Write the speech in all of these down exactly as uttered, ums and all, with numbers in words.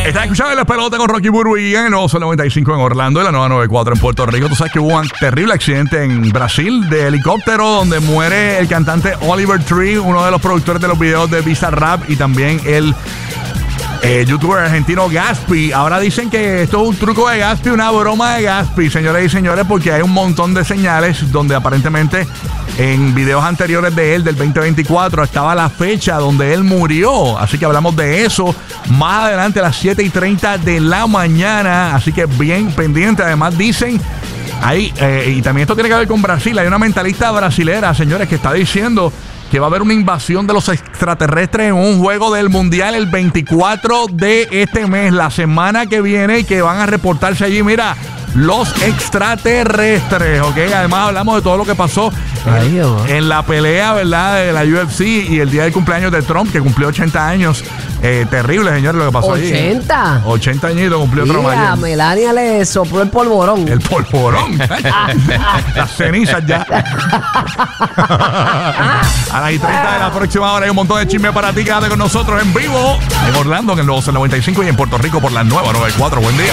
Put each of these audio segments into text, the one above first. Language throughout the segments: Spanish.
Está escuchando el Despelote con Rocky Burbu y en el nuevo Sol noventa y cinco en Orlando y la nueva noventa y cuatro en Puerto Rico. Tú sabes que hubo un terrible accidente en Brasil de helicóptero donde muere el cantante Oliver Tree, uno de los productores de los videos de Bizarrap, y también el eh, youtuber argentino Gaspi. Ahora dicen que esto es un truco de Gaspi, una broma de Gaspi, señores y señores, porque hay un montón de señales donde aparentemente en videos anteriores de él, del veinte veinticuatro, estaba la fecha donde él murió. Así que hablamos de eso más adelante a las siete y treinta de la mañana. Así que bien pendiente. Además dicen, ahí, eh, y también esto tiene que ver con Brasil, hay una mentalista brasilera, señores, que está diciendo que va a haber una invasión de los extraterrestres en un juego del Mundial el veinticuatro de este mes, la semana que viene, y que van a reportarse allí, mira, los extraterrestres, ¿ok? Además hablamos de todo lo que pasó Ay, en, en la pelea, ¿verdad?, de la U F C y el día del cumpleaños de Trump, que cumplió ochenta años. Eh, terrible, señores, lo que pasó allí. ¿ochenta? ochenta añitos cumplió Trump Mira, ayer. Melania le sopló el polvorón. El polvorón. Las cenizas ya. A las y treinta de la próxima hora hay un montón de chisme para ti. Quédate con nosotros en vivo en Orlando, en el nuevo Sol noventa y cinco, y en Puerto Rico por la nueva noventa y cuatro. Buen día.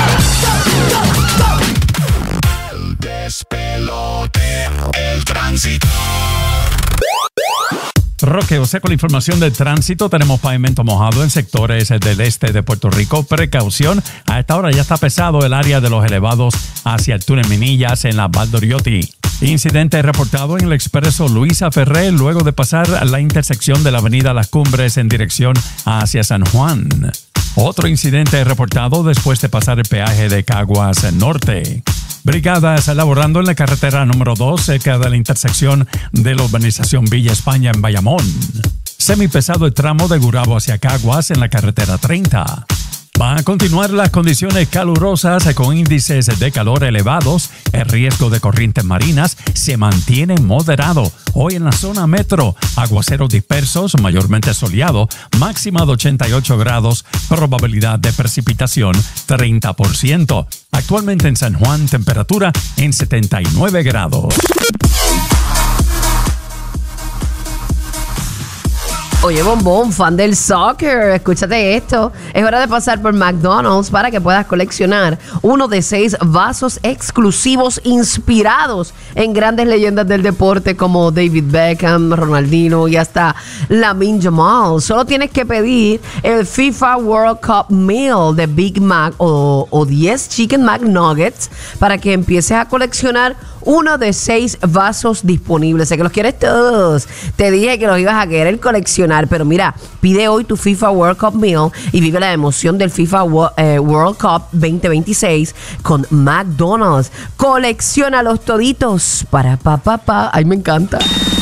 El despelote, el tránsito. Roque, o sea, con la información del tránsito, tenemos pavimento mojado en sectores del este de Puerto Rico. Precaución, a esta hora ya está pesado el área de los elevados hacia el túnel Minillas en la Valdoriotti. Incidente reportado en el expreso Luisa Ferré luego de pasar la intersección de la avenida Las Cumbres en dirección hacia San Juan. Otro incidente reportado después de pasar el peaje de Caguas Norte. Brigadas elaborando en la carretera número dos cerca de la intersección de la urbanización Villa España en Bayamón. Semipesado el tramo de Gurabo hacia Caguas en la carretera treinta. Van a continuar las condiciones calurosas con índices de calor elevados. El riesgo de corrientes marinas se mantiene moderado. Hoy en la zona metro, aguaceros dispersos, mayormente soleado, máxima de ochenta y ocho grados, probabilidad de precipitación treinta por ciento. Actualmente en San Juan, temperatura en setenta y nueve grados. Oye, Bombón, fan del soccer, escúchate esto. Es hora de pasar por McDonald's para que puedas coleccionar uno de seis vasos exclusivos inspirados en grandes leyendas del deporte como David Beckham, Ronaldinho y hasta Lamine Yamal. Solo tienes que pedir el FIFA World Cup Meal de Big Mac o, o diez Chicken McNuggets para que empieces a coleccionar uno de seis vasos disponibles. Sé que los quieres todos. Te dije que los ibas a querer coleccionar. Pero mira, pide hoy tu FIFA World Cup Meal y vive la emoción del FIFA eh, World Cup veinte veintiséis con McDonald's. Colecciónalos toditos para pa, pa, pa. Ay, me encanta.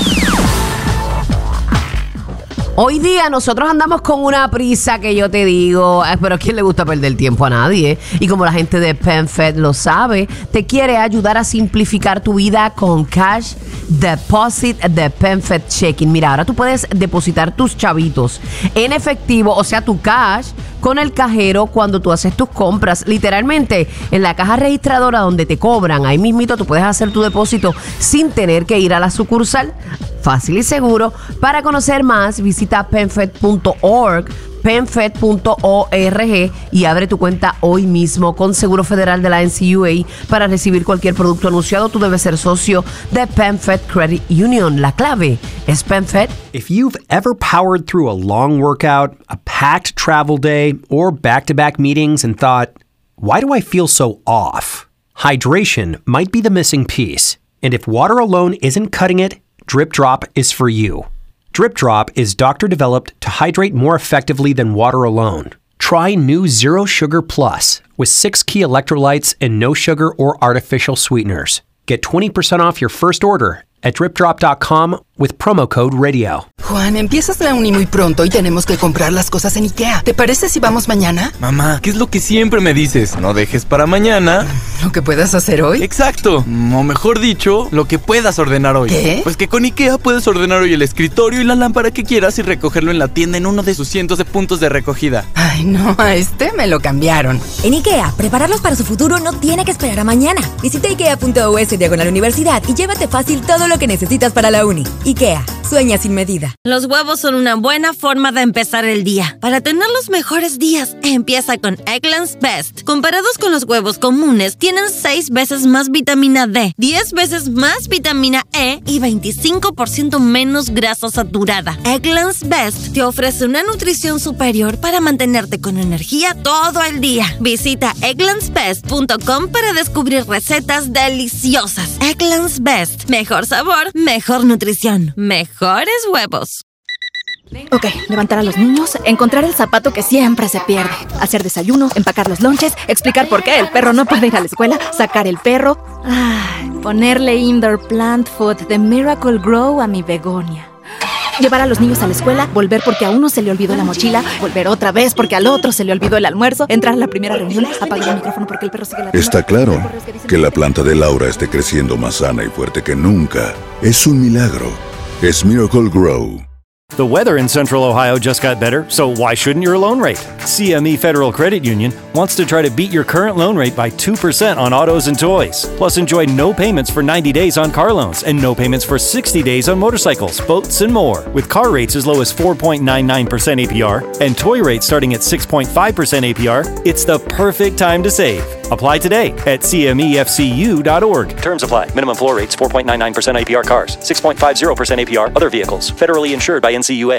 Hoy día nosotros andamos con una prisa que yo te digo, eh, pero ¿a quién le gusta perder tiempo? A nadie. Y como la gente de PenFed lo sabe, te quiere ayudar a simplificar tu vida con Cash Deposit de PenFed Checking. Mira, ahora tú puedes depositar tus chavitos en efectivo, o sea, tu cash, con el cajero cuando tú haces tus compras. Literalmente, en la caja registradora donde te cobran, ahí mismito tú puedes hacer tu depósito sin tener que ir a la sucursal. Fácil y seguro. Para conocer más, visita penfed punto org, penfed punto org y abre tu cuenta hoy mismo con Seguro Federal de la N C U A. Para recibir cualquier producto anunciado, tú debes ser socio de PenFed Credit Union. La clave es PenFed. If you've ever powered through a long workout, a packed travel day, or back-to-back meetings and thought, why do I feel so off? Hydration might be the missing piece. And if water alone isn't cutting it, Drip Drop is for you. Drip Drop is doctor-developed to hydrate more effectively than water alone. Try new Zero Sugar Plus with six key electrolytes and no sugar or artificial sweeteners. Get twenty percent off your first order at drip drop dot com with promo code radio. Juan, empiezas la uni muy pronto y tenemos que comprar las cosas en IKEA. ¿Te parece si vamos mañana? Mamá, ¿qué es lo que siempre me dices? No dejes para mañana ¿lo que puedas hacer hoy? Exacto, o mejor dicho, lo que puedas ordenar hoy. ¿Qué? Pues que con IKEA puedes ordenar hoy el escritorio y la lámpara que quieras y recogerlo en la tienda en uno de sus cientos de puntos de recogida. Ay, no, a este me lo cambiaron. En IKEA, prepararlos para su futuro no tiene que esperar a mañana. Visita ikea punto u s diagonal universidad y llévate fácil todo lo que necesitas para la uni. IKEA, Sueña sin medida. Los huevos son una buena forma de empezar el día. Para tener los mejores días, empieza con Eggland's Best. Comparados con los huevos comunes, tienen seis veces más vitamina D, diez veces más vitamina E y veinticinco por ciento menos grasa saturada. Eggland's Best te ofrece una nutrición superior para mantenerte con energía todo el día. Visita egglands best punto com para descubrir recetas deliciosas. Eggland's Best. Mejor sabor, mejor nutrición, mejores huevos. Ok, levantar a los niños, encontrar el zapato que siempre se pierde, hacer desayuno, empacar los lonches, explicar por qué el perro no puede ir a la escuela, sacar el perro, ay, ponerle indoor plant food de Miracle Grow a mi begonia. Llevar a los niños a la escuela, volver porque a uno se le olvidó la mochila, volver otra vez porque al otro se le olvidó el almuerzo, entrar a la primera reunión, apagar el micrófono porque el perro sigue ladrando. Está claro que la planta de Laura esté creciendo más sana y fuerte que nunca. Es un milagro. Es Miracle Grow. The weather in Central Ohio just got better, so why shouldn't your loan rate? C M E Federal Credit Union wants to try to beat your current loan rate by two percent on autos and toys. Plus, enjoy no payments for ninety days on car loans and no payments for sixty days on motorcycles, boats, and more. With car rates as low as four point nine nine percent A P R and toy rates starting at six point five percent A P R, it's the perfect time to save. Apply today at C M E F C U dot org. Terms apply. Minimum floor rates four point nine nine percent A P R cars, six point five zero percent A P R other vehicles. Federally insured by N C U A.